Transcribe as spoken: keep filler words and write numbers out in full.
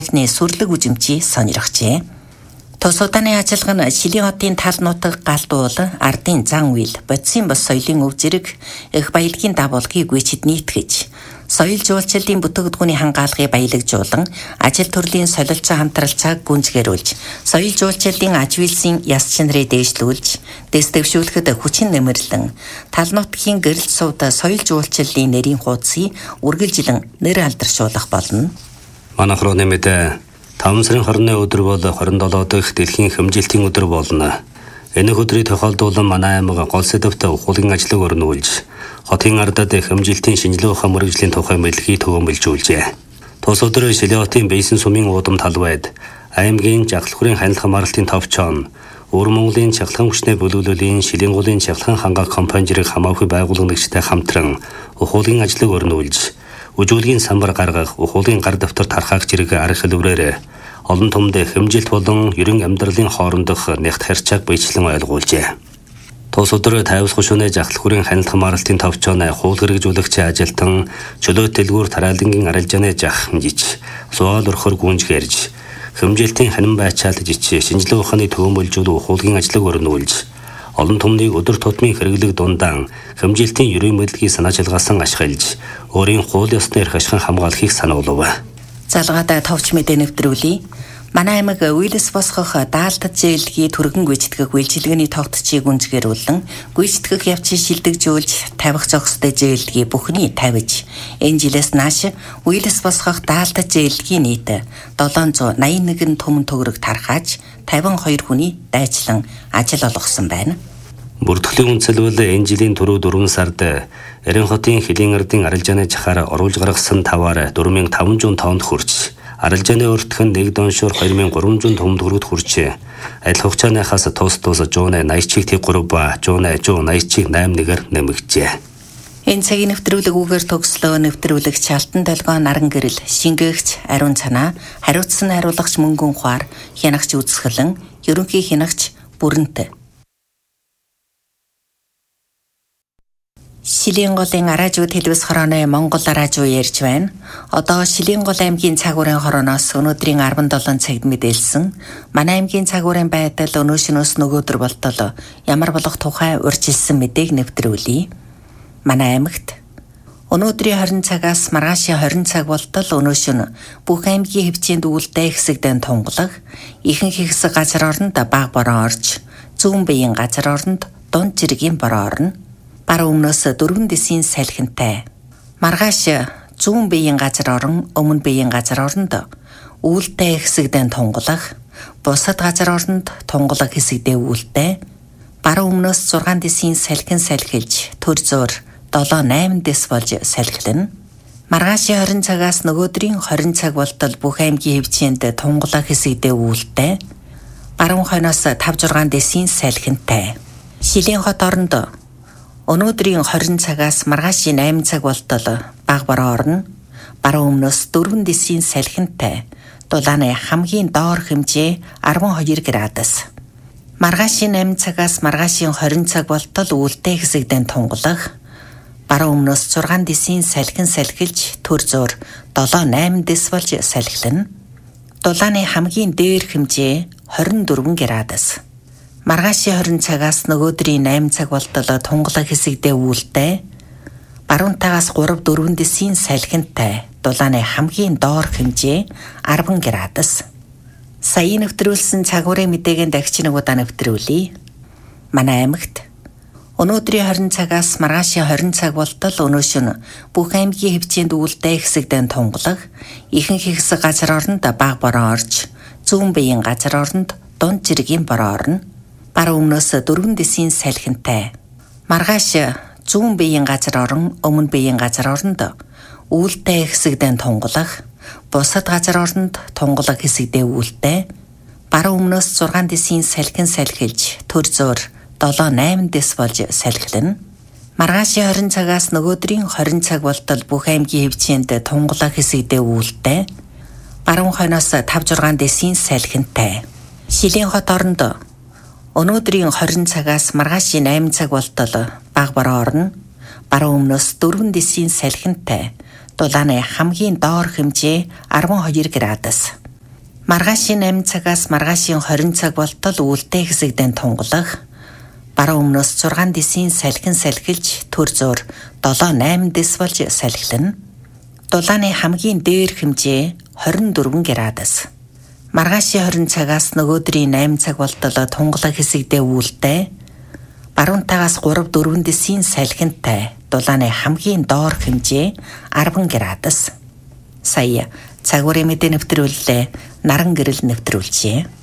сүрлэг үжимчий сонирхжээ. Тус удааны ажиллагаа нь Шилийн хотын тал нутаг галдуул, ардын зан үйл, бодисын бос соёлын өв зэрэг их баялагын дагуулгыг гүйцэд нийтгэж, соёл жуулчлалын бүтээгдэхүүний хангаалгыг баялагжуулан, ажил төрлийн солилцоо хамтралцааг гүнзгийрүүлж, соёл жуулчлалын аж үйлсийн яс чанарыг дээшлүүлж, дэс дэвшүүлэхэд хүчин нэмэрлэн, тал нутгийн гэрэл сувд соёл жуулчлалын нэрийн хуудсыг үргэлжилэн нэр алдаршуулах болно. Манайх руу нэмээд таван сарын хорны өдөр бол хорин долоо дахь дэлхийн хэмжилтийн өдөр болно. Энэ өдрийг тохиолдуулан манай аймаг гол сэдвт ухуулгын ажлыг өрнүүлж, хотын ардад хэмжилтийн шинжилгээ ухаан мэргэжлийн тухай мэдлэгийг төгөмөлжүүлжээ. Тус өдөр Шилийн хотын Бэйсэн сумын уудам талбайд аймгийн жагалхуурын хяналт хамгаалалтын товчон, Өвөр Монголын чахлан хүчний бүлэглэлийн Шилийн голын чахлан хангаах компани зэрэг хамаагүй байгууламжтай хамтран ухуулгын ажлыг өрнүүлж, үжүүлгийн самбар гаргах, ухуулгын гар дэвтэр тархаах зэрэг арга хэлбэрээр олон түмэнд хэмжилт болон ерөн амьдралын хоорондох нэгт харьцааг биечлэн ойлгуулжээ. Тус өдөр тайвс гушууны жагалхуурын хяналт хамгаалалтын товчон хуул хэрэгжүүлэгч ажилтан чөлөө дэлгүүр тараалангийн арилжааны жах хэмжиж, сугаал өрхөр гүнжгэрж, хэмжилтийн ханин байцаалд жич шинжилгээ ухааны төвөмөлжүүл ухуулгын ажлыг өрнүүлж, олон түмнийг өдөр тутмын хэрэглэг дундаан хэмжилтийн ерөн мэдлэгийг санаачилгаасан ашиглаж, өөрийн хууль ёсны эрх ашигын хамгаалахыг сануулв. Залгаадаа товч мэдээ нэвтрүүлье. Манай аймаг үйлс босгох даалтад зээлгийн түргэн гүйцэтгэх үйлчилгээний тогтцыг гүнзгийрүүлэн, гүйцэтгэх явцыг шилдэгжүүлж, тавих зохистой зээлгийн бүхний тавьж, энэ жилээс нааш үйлс босгох даалтад зээлгийн нийт долоон зуун найман нэгэн түмэн төгрөг тархааж, тавин хоёр хүний дайчлан ажил олгосон байна. Бүртгэлийн үнэлбэл энэ жилийн түрүү дөрвөн сард Эрен хотын Хилийн ардын арилжааны жахаар оруулж гаргасан таваар дөрвөн мянган таван зуун тоннд хүрч, арилжааны өртгөн нэг доншуур хоёр мянган гурван зуун тонн төгрөгт хүрчээ. Адил хугацааныхаас тус тус жууны наяцчиг тэг гурав ба жууны жуу наяцчиг найман нэгээр нэмэгджээ. Энэ цагийн нэвтрүүлэг үгээр төгслөө нэвтрүүлэгч Алтан долгоо наран гэрэл, шингээгч Ариун цанаа, хариуцсан хариулагч Мөнгөн ухаар, хянагч үзэсгэлэн, ерөнхий хянагч Бүрэнт. Шилийн голын араажуу телевиз хорооны Монгол араажуу ярьж байна. Одоо Шилийн гол аймгийн цагуурын хорооноос өнөөдрийн арван долоон цагт мэдээлсэн. Манай аймгийн цагуурын байдал өнөөшнөөс нөгөөдөр болтол ямар болох тухай урьдчилсан мэдээг нэвтрүүлье. Манай аймагт өнөөдрийн хорин цагаас маргаашийн хорин цаг болтол өнөөшн бүх аймгийн хэвчээнд үүлдээ хэсэгдэн тунгалаг, ихэнх хэсэг газар оронд баг бороо орж, зүүн биеийн газар оронд дунд жиргийн бороо орно. Баруун өмнөөс дөрвөн дэсийн салхинтай. Маргааш зүүн биеийн газар орон, өмнө биеийн газар оронд үүлдээ хэсэгдэн тунгалах, бусад газар оронд тунгалаг хэсэгдээ үүлдээ. Баруун өмнөөс зургаан дэсийн салхин салхилж, төр зуур долоо найман дэс болж салхилна. Маргаашийн хорин цагаас нөгөөдрийн хорин цаг болтол бүх аймгийн хэвчээнд тунгалаг хэсэгдээ үүлдээ. Баруун хойноос тав зургаан дэсийн салхинтай. Шилийн хот оронд өнөөдрийн хорин цагаас маргаашийн найман цаг болтол баг бороо орно. Баруун өмнөөс дөрвөн дэсийн салхинтай. Дулааны хамгийн доор хэмжээ арван хоёр градус. Маргаашийн найман цагаас маргаашийн хорин цаг болтол үүлдээ хэсэгдэн тунгалах. Баруун өмнөөс зургаан дэсийн салхин салхилж, төр зуур долоо найман дэс болж салхилна. Дулааны хамгийн дээр хэмжээ хорин дөрвөн градус. Маргаашийн хорин цагаас нөгөөдрийн найман цаг болтол тунгалаг хэсэгдээ үүлдээ. Баруунтаагаас гурав дөрвөн дэсийн салхинтай. Дулааны хамгийн доор хэмжээ арван градус. Сая нэвтрүүлсэн цагуурын мэдээгийн дахиж нэг удаа нэвтрүүлье. Манай аймагт өнөөдрийн хорин цагаас маргаашийн хорин цаг болтол өнөөшн бүх аймгийн хэвчээнд үүлдээ хэсэгдэн тунгалаг, ихэнх хэсэг газар оронд баг бороо орж, зүүн биеийн газар оронд дунд жиргийн бороо орно. Баруун өмнөөс дөрвөн дэсийн салхинтай. Маргааш зүүн биеийн газар орон, өмнө биеийн газар оронд үүлдээ хэсэгдэн тунгалах, бусад газар оронд тунгалаг хэсэгдээ үүлдээ. Баруун өмнөөс зургаан дэсийн салхин салхилж, төр зуур долоо найман дэс болж салхилна. Маргаашийн хорин цагаас нөгөөдрийн хорин цаг болтол бүх аймгийн хэвчээнд тунгалаг хэсэгдээ үүлдээ. Баруун хойноос тав зургаан дэсийн салхинтай. Шилийн хот оронд өнөөдрийн хорин цагаас маргаашийн найман цаг болтол баг бороо орно. Баруун өмнөөс дөрвөн дэсийн салхинтай. Дулааны хамгийн доор хэмжээ арван хоёр градус. Маргаашийн eight цагаас маргаашийн twenty цаг болтол үүлтэй хэсэгдэн тунгалах. Баруун өмнөөс six дисийн салхин салхилж төр зуур seven eight дис болж салхилна. Дулааны хамгийн дээр хэмжээ twenty-four градус. Маргаашийн twenty цагаас нөгөөдрийн eight цаг болтол тунгалах хэсэгдээ үүлтэй. Баруунтаагаас three four дисийн салхинтай дулааны хамгийн доор хэмжээ ten градус. Сая цагуурын мэдээ нэвтрүүллээ наран гэрэл нэвтрүүлжээ.